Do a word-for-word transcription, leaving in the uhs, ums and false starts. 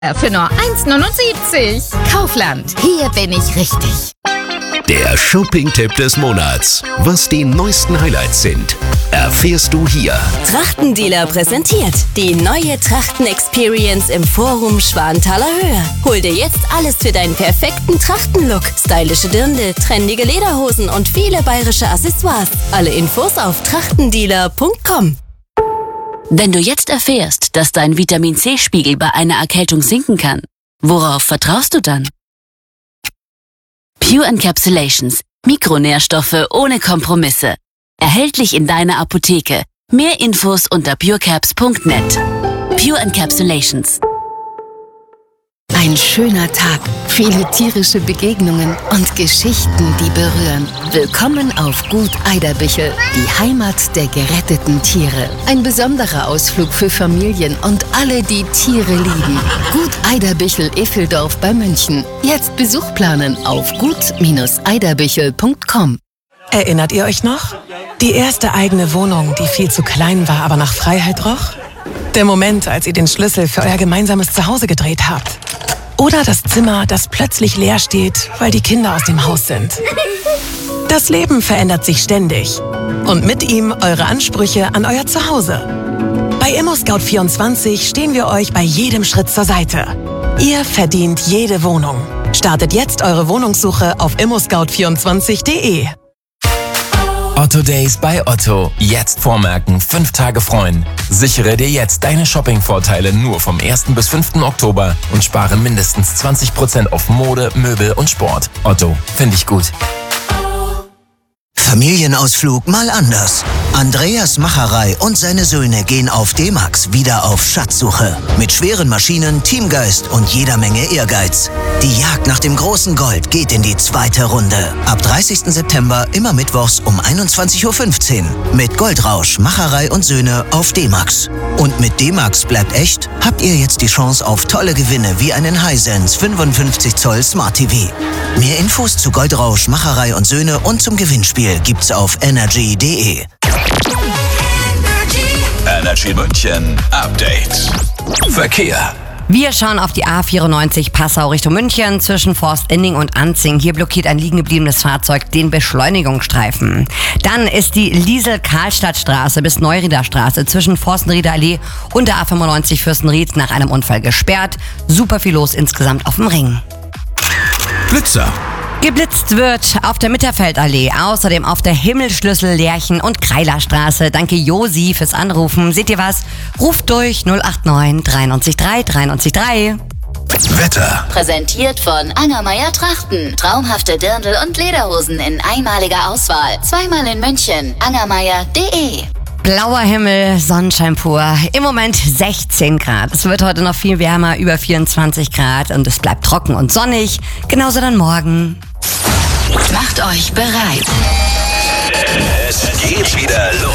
Für nur eins neunundsiebzig. Kaufland, hier bin ich richtig. Der Shopping-Tipp des Monats. Was die neuesten Highlights sind, erfährst du hier. Trachtendealer präsentiert die neue Trachten-Experience im Forum Schwanthaler Höhe. Hol dir jetzt alles für deinen perfekten Trachtenlook. Stylische Dirndl, trendige Lederhosen und viele bayerische Accessoires. Alle Infos auf trachtendealer punkt com. Wenn du jetzt erfährst, dass dein Vitamin-C-Spiegel bei einer Erkältung sinken kann, worauf vertraust du dann? Pure Encapsulations. Mikronährstoffe ohne Kompromisse. Erhältlich in deiner Apotheke. Mehr Infos unter purecaps punkt net. Pure Encapsulations. Ein schöner Tag, viele tierische Begegnungen und Geschichten, die berühren. Willkommen auf Gut Eiderbichel, die Heimat der geretteten Tiere. Ein besonderer Ausflug für Familien und alle, die Tiere lieben. Gut Eiderbichel Effeldorf bei München. Jetzt Besuch planen auf gut eiderbichel punkt com. Erinnert ihr euch noch? Die erste eigene Wohnung, die viel zu klein war, aber nach Freiheit roch? Der Moment, als ihr den Schlüssel für euer gemeinsames Zuhause gedreht habt. Oder das Zimmer, das plötzlich leer steht, weil die Kinder aus dem Haus sind. Das Leben verändert sich ständig. Und mit ihm eure Ansprüche an euer Zuhause. Bei ImmoScout vierundzwanzig stehen wir euch bei jedem Schritt zur Seite. Ihr verdient jede Wohnung. Startet jetzt eure Wohnungssuche auf immo scout vierundzwanzig punkt de. Otto Days bei Otto. Jetzt vormerken, fünf Tage freuen. Sichere dir jetzt deine Shopping-Vorteile nur vom ersten bis fünften Oktober und spare mindestens zwanzig Prozent auf Mode, Möbel und Sport. Otto, finde ich gut. Familienausflug mal anders. Andreas Macherei und seine Söhne gehen auf D-Max wieder auf Schatzsuche. Mit schweren Maschinen, Teamgeist und jeder Menge Ehrgeiz. Die Jagd nach dem großen Gold geht in die zweite Runde. Ab dreißigsten September immer mittwochs um einundzwanzig Uhr fünfzehn. Mit Goldrausch, Macherei und Söhne auf D-Max. Und mit D-Max bleibt echt, habt ihr jetzt die Chance auf tolle Gewinne wie einen Hisense fünfundfünfzig Zoll Smart T V. Mehr Infos zu Goldrausch, Macherei und Söhne und zum Gewinnspiel gibt's auf energy punkt de. Energy München Update. Verkehr. Wir schauen auf die A vierundneunzig Passau Richtung München zwischen Forst-Inning und Anzing. Hier blockiert ein liegen gebliebenes Fahrzeug den Beschleunigungsstreifen. Dann ist die Liesel-Karlstadt-Straße bis Neurieder-Straße zwischen Forstenrieder Allee und der A fünfundneunzig Fürstenried nach einem Unfall gesperrt. Super viel los insgesamt auf dem Ring. Blitzer. Geblitzt wird auf der Mitterfeldallee, außerdem auf der Himmelschlüssel, Lerchen und Kreilerstraße. Danke Josi fürs Anrufen. Seht ihr was? Ruft durch null acht neun drei neun drei drei neun drei. Wetter. Präsentiert von Angermeier Trachten. Traumhafte Dirndl und Lederhosen in einmaliger Auswahl. Zweimal in München. angermeier punkt de. Blauer Himmel, Sonnenschein pur. Im Moment sechzehn Grad. Es wird heute noch viel wärmer, über vierundzwanzig Grad. Und es bleibt trocken und sonnig. Genauso dann morgen. Macht euch bereit. Es geht wieder los.